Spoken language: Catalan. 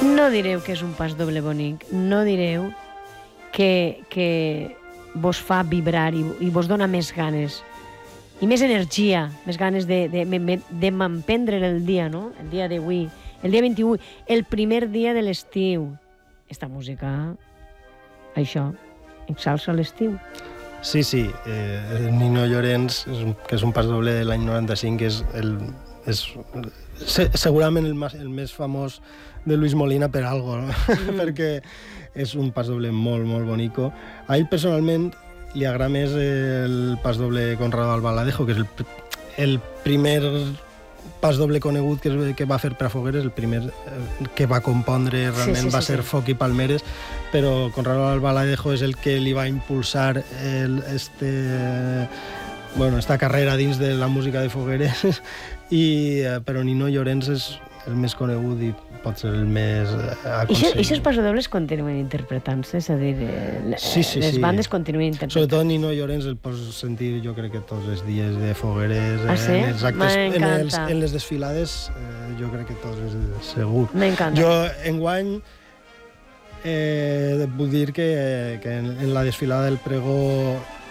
No direu que és un pas doble bonic, no direu que vos fa vibrar i vos dona més ganes i més energia, més ganes de m'emprendre el dia, no? El dia d'avui, el dia 21, el primer dia de l'estiu. Esta música, això, exalça l'estiu. Sí, Nino Llorens, que és un pas doble de l'any 95, és segurament el més famós de Luis Molina per algo, no? Perquè és un pas doble molt, molt bonico. A ell personalment li agrada més el pas doble Conrado Albaladejo, que és el primer pas doble conegut que va fer per a Fogueres, el primer que va compondre realment va ser Foc i Palmeres, però Conrado Albaladejo és el que li va impulsar esta carrera dins de la música de Fogueres, però Nino Llorens és el més conegut i pot ser el més aconseguit. I aquests passadobles continuen interpretant-se, és a dir, les bandes continuen interpretant. Sobretot Nino Llorens el pots sentir, jo crec que tots els dies de Fogueres, en els actes, en les desfilades, jo crec que tots és segur. M'encanta. Jo, enguany, vull dir que en la desfilada del pregó